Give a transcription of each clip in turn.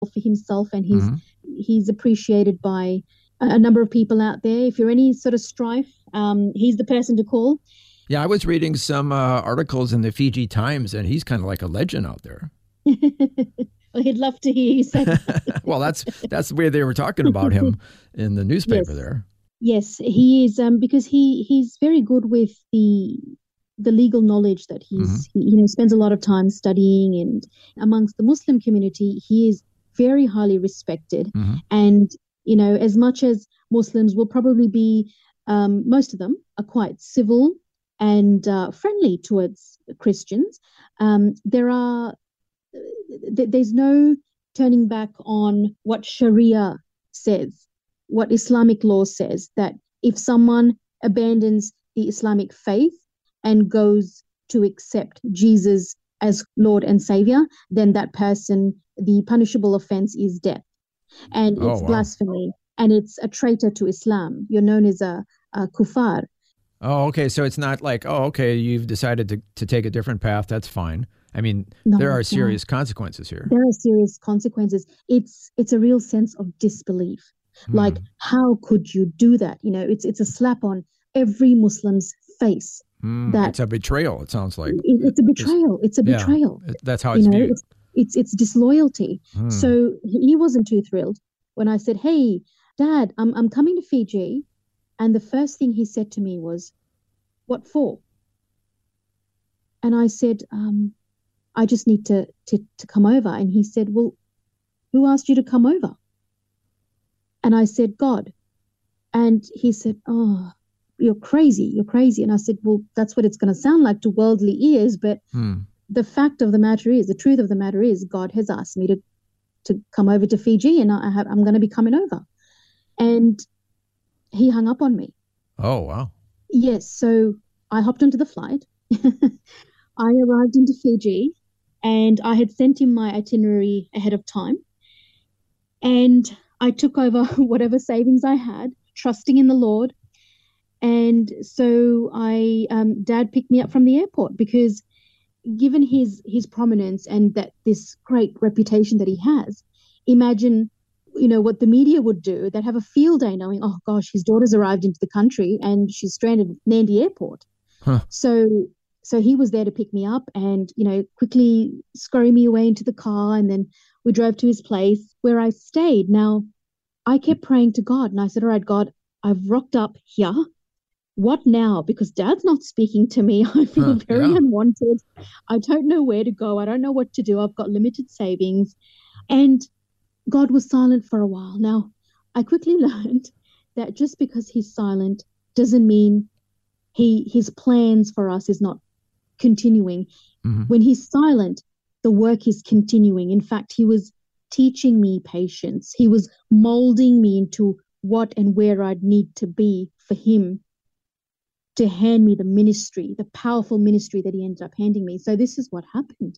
for himself, and Hmm. he's appreciated by a number of people out there. If you're any sort of strife, he's the person to call. Yeah, I was reading some articles in the Fiji Times, and he's kind of like a legend out there. Well, he'd love to hear you say Well, that's the way they were talking about that. him in the newspaper Yes, there. yes, he is. Because he's very good with the legal knowledge that Hmm. he spends a lot of time studying, and amongst the Muslim community, he is very highly respected. Hmm. And as much as Muslims will probably be, most of them are quite civil and friendly towards Christians. There's no turning back on what Sharia says, what Islamic law says, that if someone abandons the Islamic faith and goes to accept Jesus as Lord and Savior, then that person, the punishable offense is death. And Oh, it's wow. blasphemy, and it's a traitor to Islam. You're known as a kufar. Oh, okay. So it's not like, oh, okay, you've decided to take a different path. That's fine. I mean, there No, are no. serious consequences here. There are serious consequences. It's a real sense of disbelief. Like, Hmm. how could you do that? It's a slap on every Muslim's face Hmm. that It's a betrayal, it sounds like. it's a It's, betrayal. It's a yeah, betrayal. that's how You it's know, viewed. it's disloyalty. Hmm. So he wasn't too thrilled when I said, "Hey, Dad, I'm coming to Fiji," and the first thing he said to me was, "What for?" And I said, "I just need to come over." And he said, "Well, who asked you to come over?" And I said, "God." And he said, "Oh, you're crazy. You're crazy." And I said, "Well, that's what it's going to sound like to worldly ears. But Hmm. the fact of the matter is, the truth of the matter is, God has asked me to come over to Fiji, and I'm going to be coming over." And he hung up on me. Oh, wow. Yes. So I hopped onto the flight. I arrived into Fiji, and I had sent him my itinerary ahead of time. And I took over whatever savings I had, trusting in the Lord. And so Dad picked me up from the airport because, given his prominence and that this great reputation that he has, imagine what the media would do. They'd have a field day knowing, oh gosh, his daughter's arrived into the country and she's stranded at Nandi Airport. Huh. So he was there to pick me up and quickly scurry me away into the car, and then we drove to his place where I stayed. Now I kept praying to God, and I said, all right, God, I've rocked up here. What now? Because Dad's not speaking to me. I feel Huh. very Yeah. unwanted. I don't know where to go. I don't know what to do. I've got limited savings. And God was silent for a while. Now, I quickly learned that just because he's silent doesn't mean his plans for us is not continuing. Hmm. When he's silent, the work is continuing. In fact, he was teaching me patience. He was molding me into what and where I'd need to be for him to hand me the ministry, the powerful ministry that he ended up handing me. So this is what happened.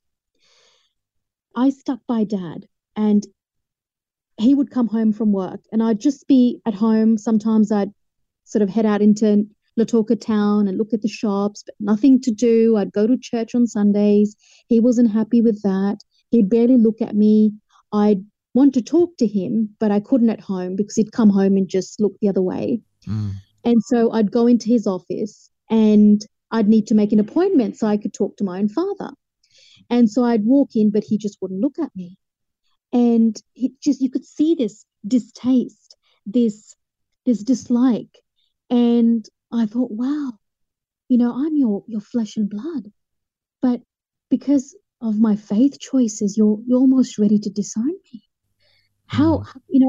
I stuck by Dad, and he would come home from work, and I'd just be at home. Sometimes I'd sort of head out into Lautoka town and look at the shops, but nothing to do. I'd go to church on Sundays. He wasn't happy with that. He'd barely look at me. I'd want to talk to him, but I couldn't at home because he'd come home and just look the other way. Mm. And so I'd go into his office, and I'd need to make an appointment so I could talk to my own father. And so I'd walk in, but he just wouldn't look at me. And you could see this distaste, this dislike. And I thought, wow, I'm your flesh and blood. But because of my faith choices, you're almost ready to disown me. How, Mm.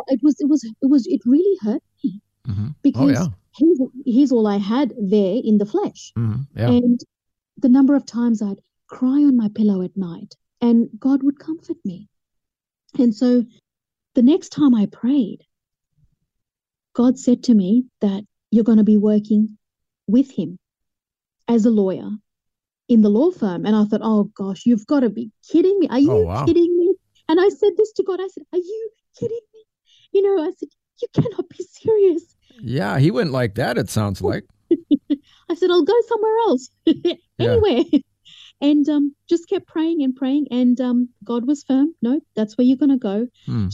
it really hurt me Hmm. Oh, because yeah. he's all I had there in the flesh. Hmm. Yeah. And the number of times I'd cry on my pillow at night and God would comfort me. And so the next time I prayed, God said to me that you're going to be working with him as a lawyer in the law firm. And I thought, oh gosh, you've got to be kidding me. Are Oh, you wow. kidding me? And I said this to God. I said, are you kidding me? I said, you cannot be serious. Yeah, he wouldn't like that, it sounds like. I said, I'll go somewhere else, Yeah. anywhere. and just kept praying and praying. And God was firm. No, that's where you're going to go.